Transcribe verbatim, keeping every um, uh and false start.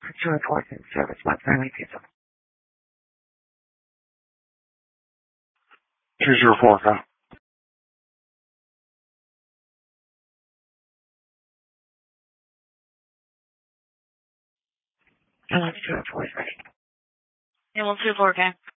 to report in service by friendly pizza. Here's your report, huh? And let's do it for you. Yeah, we'll do four K.